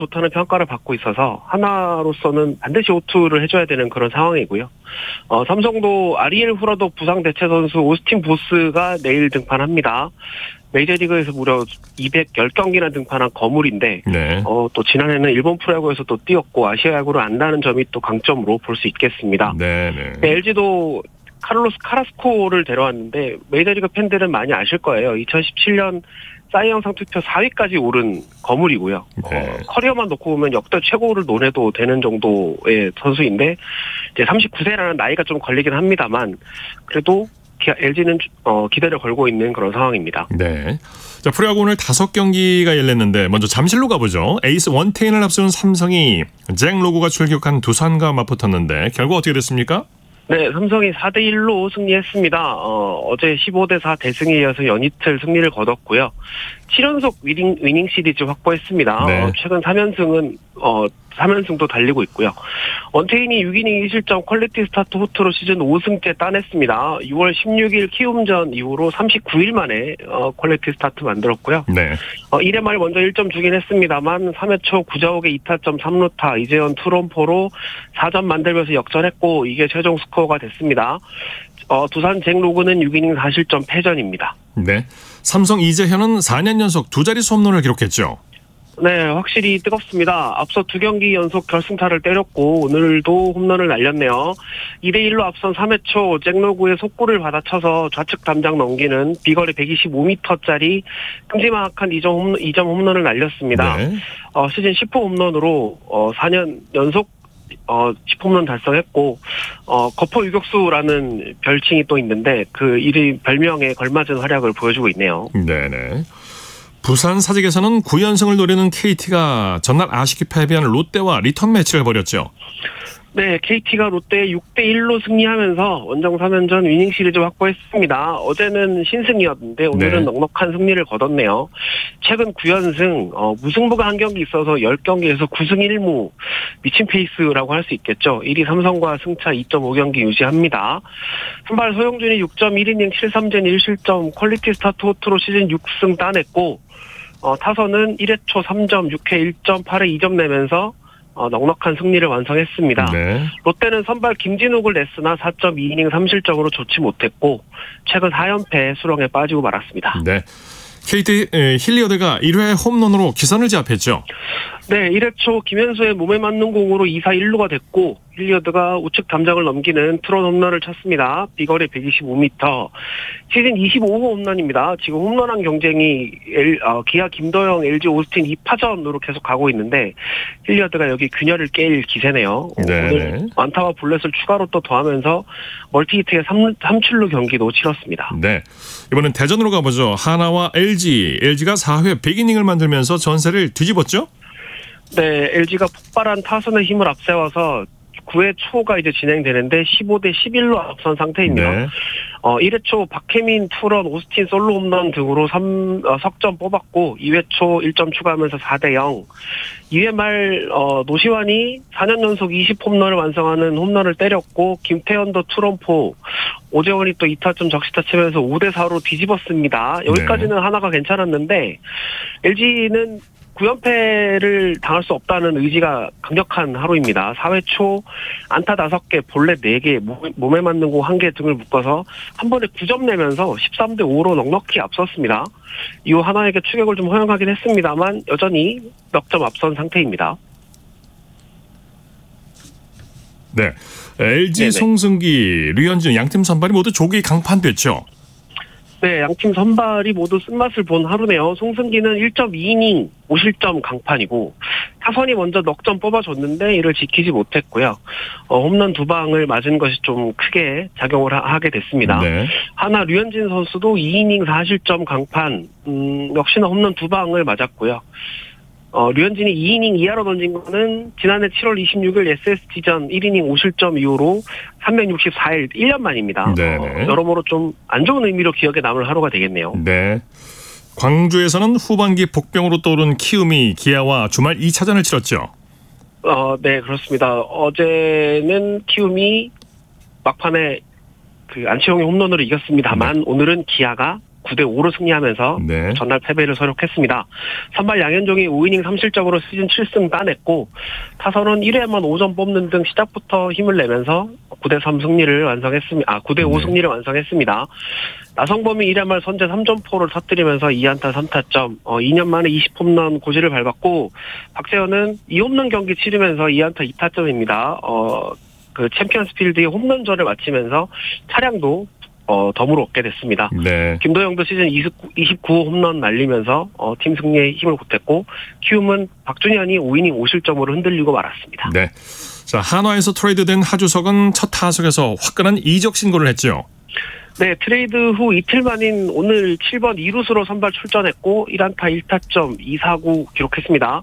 좋다는 평가를 받고 있어서 하나로서는 반드시 호투를 해줘야 되는 그런 상황이고요. 삼성도 아리엘 후라도 부상 대체 선수 오스틴 보스가 내일 등판합니다. 메이저리그에서 무려 210경기나 등판한 거물인데 네. 또 지난해는 일본 프로야구에서 또 뛰었고 아시아 야구를 안다는 점이 또 강점으로 볼 수 있겠습니다. 네. LG도 카를로스 카라스코를 데려왔는데 메이저리그 팬들은 많이 아실 거예요. 2017년 사이영상 투표 4위까지 오른 거물이고요. 네. 커리어만 놓고 보면 역대 최고를 논해도 되는 정도의 선수인데 이제 39세라는 나이가 좀 걸리긴 합니다만 그래도 LG는 기대를 걸고 있는 그런 상황입니다. 네. 자, 프로야구 오늘 5경기가 열렸는데 먼저 잠실로 가보죠. 에이스 원태인을 앞세운 삼성이 잭 로그가 출격한 두산과 맞붙었는데 결과 어떻게 됐습니까? 네, 삼성이 4대1로 승리했습니다. 어제 15대4 대승에 이어서 연이틀 승리를 거뒀고요. 7연속 위닝 시리즈 확보했습니다. 네. 최근 3연승은 3연승도 달리고 있고요. 원태인이 6이닝 2실점 퀄리티 스타트 호투로 시즌 5승째 따냈습니다. 6월 16일 키움전 이후로 39일 만에 퀄리티 스타트 만들었고요. 네. 1회 말 먼저 1점 주긴 했습니다만 3회 초 9자옥의 2타점 3루타 이재현 투런포로 4점 만들면서 역전했고 이게 최종 스코어가 됐습니다. 두산 잭 로그는 6이닝 4실점 패전입니다. 네. 삼성 이재현은 4년 연속 두 자릿수 홈런을 기록했죠. 네, 확실히 뜨겁습니다. 앞서 2경기 연속 결승타를 때렸고 오늘도 홈런을 날렸네요. 2대1로 앞선 3회 초 잭로그의 속구를 받아쳐서 좌측 담장 넘기는 비거리 125m짜리 큼지막한 2점 홈런을 날렸습니다. 네. 시즌 10호 홈런으로 4년 연속 10홈런 달성했고 거포 유격수라는 별칭이 또 있는데 그 이름 별명에 걸맞은 활약을 보여주고 있네요. 네네. 부산 사직에서는 9연승을 노리는 KT가 전날 아쉽게 패배한 롯데와 리턴 매치를 벌였죠. 네, KT가 롯데에 6대1로 승리하면서 원정 3연전 위닝 시리즈 확보했습니다. 어제는 신승이었는데 오늘은 네. 넉넉한 승리를 거뒀네요. 최근 9연승, 무승부가 한 경기 있어서 10경기에서 9승 1무 미친 페이스라고 할 수 있겠죠. 1위 삼성과 승차 2.5경기 유지합니다. 선발 소영준이 6.1이닝 7삼진 1실점 퀄리티 스타트 호투로 시즌 6승 따냈고 타선은 1회 초 3점, 6회 1.8에 2점 내면서 넉넉한 승리를 완성했습니다. 네. 롯데는 선발 김진욱을 냈으나 4.2이닝 3실점으로 좋지 못했고 최근 4연패 수렁에 빠지고 말았습니다. 네. KT 힐리어드가 1회 홈런으로 기선을 제압했죠. 네, 1회 초 김현수의 몸에 맞는 공으로 2사 1루가 됐고 힐리어드가 우측 담장을 넘기는 트론 홈런을 쳤습니다. 비거리 125m. 시즌 25호 홈런입니다. 지금 홈런왕 경쟁이 기아 김도영, LG 오스틴 2파전으로 계속 가고 있는데 힐리어드가 여기 균열을 깰 기세네요. 오늘 안타와 볼넷을 추가로 또 더하면서 멀티히트의 3출루 경기도 치렀습니다. 네. 이번엔 대전으로 가보죠. 하나와 LG가 4회 100이닝을 만들면서 전세를 뒤집었죠? 네, LG가 폭발한 타선의 힘을 앞세워서 9회 초가 이제 진행되는데 15대 11로 앞선 상태입니다. 네. 1회 초 박혜민 투런 오스틴 솔로 홈런 등으로 석점 뽑았고 2회 초 1점 추가하면서 4대 0. 2회 말 노시환이 4년 연속 20홈런을 완성하는 홈런을 때렸고 김태현도 투런포 오재원이 또 2타점 적시타 치면서 5대 4로 뒤집었습니다. 여기까지는 네. 하나가 괜찮았는데 LG는 9연패를 당할 수 없다는 의지가 강력한 하루입니다. 4회 초 안타 5개, 볼넷 4개, 몸에 맞는 공 1개 등을 묶어서 한 번에 9점 내면서 13대 5로 넉넉히 앞섰습니다. 이후 하나에게 추격을 좀 허용하긴 했습니다만 여전히 몇 점 앞선 상태입니다. 네. LG 네네. 송승기, 류현진 양팀 선발이 모두 조기 강판됐죠. 네, 양팀 선발이 모두 쓴맛을 본 하루네요. 송승기는 1.2이닝 5실점 강판이고 타선이 먼저 넉 점 뽑아줬는데 이를 지키지 못했고요. 홈런 2방을 맞은 것이 좀 크게 작용을 하게 됐습니다. 네. 하나 류현진 선수도 2이닝 4실점 강판 역시나 홈런 2방을 맞았고요. 류현진이 2이닝 이하로 던진 거는 지난해 7월 26일 SSG전 1이닝 5실점 이후로 364일 1년 만입니다. 여러모로 좀 안 좋은 의미로 기억에 남을 하루가 되겠네요. 네. 광주에서는 후반기 복병으로 떠오른 키움이 기아와 주말 2차전을 치렀죠. 네, 그렇습니다. 어제는 키움이 막판에 안치홍의 홈런으로 이겼습니다만 오늘은 기아가 9대5로 승리하면서 네. 전날 패배를 서력했습니다. 선발 양현종이 5이닝 3실점으로 시즌 7승 따냈고 타선은 1회만 5점 뽑는 등 시작부터 힘을 내면서 9대3 승리를 완성했습니다. 9대5 네. 승리를 완성했습니다. 나성범이 1회 말 선제 3점포를 터뜨리면서 2안타 3타점, 2년 만에 20홈런 고지를 밟았고 박재현은 2홈런 경기 치르면서 2안타 2타점입니다. 그 챔피언스필드의 홈런전을 마치면서 차량도 덤으로 얻게 됐습니다. 네. 김도영도 시즌 29 홈런 날리면서 팀 승리에 힘을 보탰고 키움은 박준현이 5이닝 5실점으로 흔들리고 말았습니다. 네. 자, 한화에서 트레이드된 하주석은 첫 타석에서 화끈한 이적 신고를 했죠. 네, 트레이드 후 이틀 만인 오늘 7번 2루수로 선발 출전했고 1안타 1타점 2사구 기록했습니다.